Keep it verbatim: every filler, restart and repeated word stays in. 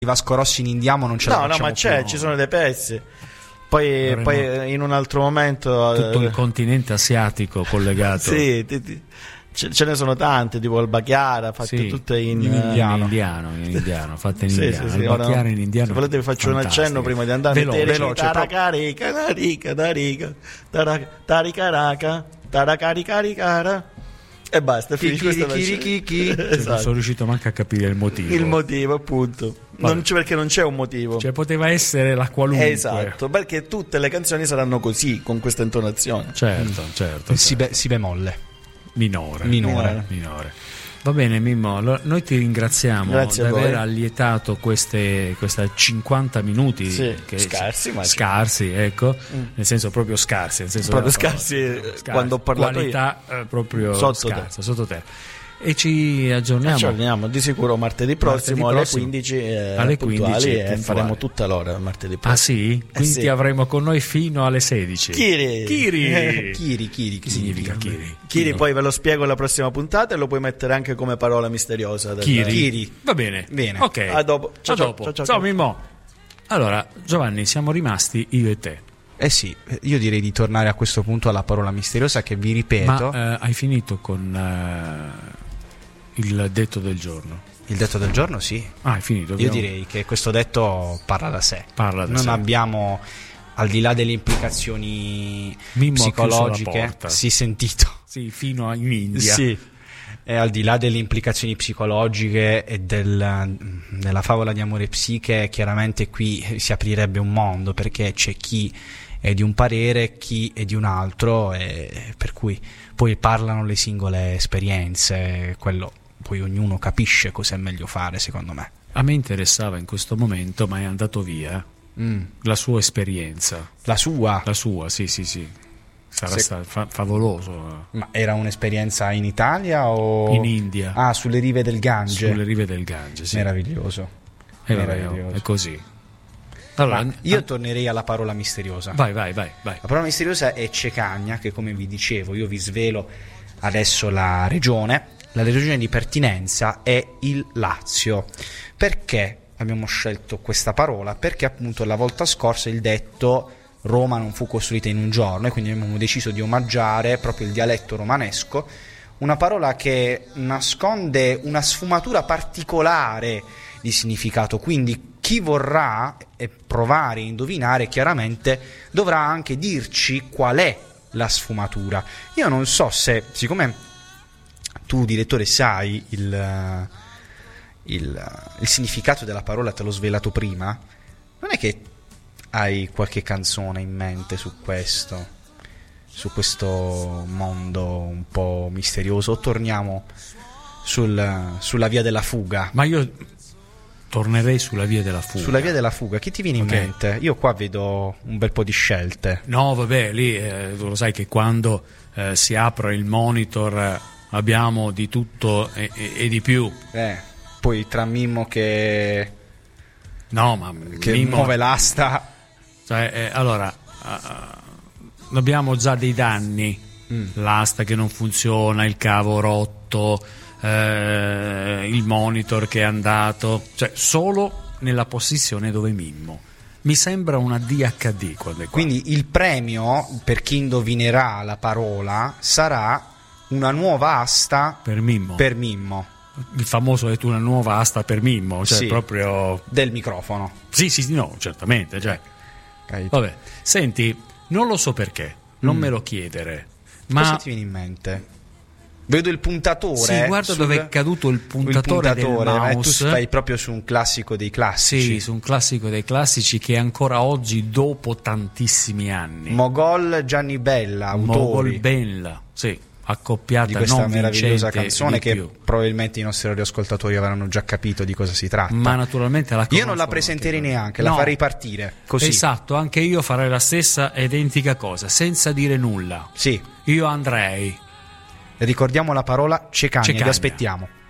Vasco Rossi in indiano non ce la No, facciamo no, ma c'è, più. ci sono dei pezzi. Poi, Avremo poi in un altro momento tutto eh, il continente asiatico collegato. sì, ti- ti- ce, ce ne sono tante, tipo il Bachiara, fatte Sì, tutte in, in eh, indiano. in indiano, in indiano, fatte in Sì, indiano. sì, sì, il ora- bacchiare in indiano. se volete vi faccio un fantastico. accenno prima di andare. Veloce, veloce, Taracarica, tarica, tarica, tara- taricaraca, taracaricaricara. E basta, finisce questa è la Chi, chi, chi, chi. Non Esatto. sono riuscito manco a capire il motivo. Il motivo, appunto. Non c'è, perché non c'è un motivo. Cioè poteva essere la qualunque. Esatto, perché tutte le canzoni saranno così, con questa intonazione. Certo, certo. Si, certo. be- si bemolle. Minore. Minore. Minore. Va bene Mimmo, allora, noi ti ringraziamo Grazie a di aver voi. allietato queste, questa cinquanta minuti Sì, che- scarsi, ma- scarsi, ecco, nel senso proprio scarsi, nel senso Proprio della scarsi, parola. eh, Scarsi, quando ho parlato qualità eh, proprio Sotto scarsa, sotto terra. E ci aggiorniamo. Ci aggiorniamo di sicuro martedì prossimo alle prossimo. quindici, eh, Alle puntuali, quindici, e puntuali. faremo tutta l'ora martedì Ah prossimo. sì? Quindi sì. ti avremo con noi fino alle sedici. Chiri. Chiri. Chiri, Chiri, Che significa Chiri? Chiri, poi ve lo spiego la prossima puntata e lo puoi mettere anche come parola misteriosa del- Chiri. Chiri. Va bene. Bene. Ok. A dopo. Ciao, A ciao, dopo. ciao, ciao. Ciao Mimmo. Allora, Giovanni, siamo rimasti io e te. Eh sì, io direi di tornare a questo punto alla parola misteriosa che vi ripeto. Ma eh, hai finito con eh, il detto del giorno? Il detto del giorno sì. Ah, hai finito? Io abbiamo- direi che questo detto parla da sé. Parla da non sé. abbiamo, al di là delle implicazioni Mimmo ha chiuso la psicologiche, porta. sì, sentito. Sì, fino a- in India. Sì. E al di là delle implicazioni psicologiche e del, della favola di amore psiche, chiaramente qui si aprirebbe un mondo, perché c'è chi è di un parere, chi è di un altro, e per cui poi parlano le singole esperienze, quello poi ognuno capisce cosa è meglio fare, secondo me. A me interessava in questo momento, ma è andato via, Mm. la sua esperienza. La sua, La sua, sì, sì, sì. Sarà Se- stato fa- favoloso. ma era un'esperienza in Italia o In India, Ah, sulle rive del Gange. sulle rive del Gange, sì. Meraviglioso. Eh, vabbè, meraviglioso. è così. Allora, Ma io ah, tornerei alla parola misteriosa. vai, vai, vai, vai. La parola misteriosa è cecagna, che come vi dicevo, io vi svelo adesso la regione. La regione di pertinenza è il Lazio. Perché abbiamo scelto questa parola? Perché appunto la volta scorsa il detto Roma non fu costruita in un giorno, e quindi abbiamo deciso di omaggiare proprio il dialetto romanesco, una parola che nasconde una sfumatura particolare di significato, quindi chi vorrà e provare a indovinare chiaramente dovrà anche dirci qual è la sfumatura. Io non so se, siccome tu direttore sai il, il, il significato della parola, te l'ho svelato prima, non è che hai qualche canzone in mente su questo, su questo mondo un po' misterioso, o torniamo sul, sulla via della fuga? Ma io tornerei sulla via della fuga. Sulla via della fuga, che ti viene in Ok. mente? Io qua vedo un bel po' di scelte. No, vabbè, lì eh, tu lo sai che quando eh, si apre il monitor eh, abbiamo di tutto e, e- e di più. Eh, poi tra Mimmo che, No, ma che Mimmo- muove l'asta. Cioè, eh, allora, uh, abbiamo già dei danni, Mm. l'asta che non funziona, il cavo rotto, eh, il monitor che è andato, cioè solo nella posizione dove Mimmo. Mi sembra una D H D quando è qua. Quindi il premio per chi indovinerà la parola sarà una nuova asta per Mimmo, per Mimmo il famoso è una nuova asta per Mimmo, cioè Sì. proprio del microfono. sì, sì, sì, no, certamente, cioè. Capito? Vabbè, senti, non lo so perché, non Mm. me lo chiedere, Cosa ma ti viene in mente? Vedo il puntatore. sì, guarda sul- dove è caduto il puntatore, il puntatore, del ma tu mouse. stai proprio su un classico dei classici. Sì, su un classico dei classici che ancora oggi, dopo tantissimi anni, Mogol Gianni Bella, autori Mogol Bella, sì, accoppiata di questa non meravigliosa vincente canzone di che più. probabilmente i nostri radioascoltatori avranno già capito di cosa si tratta. Ma naturalmente la Io non la conoscono presenterei anche neanche, loro. la No, farei partire così. esatto, anche io farei la stessa identica cosa, senza dire nulla. Sì, Io andrei ricordiamo la parola cecagna, vi Cecagna. aspettiamo.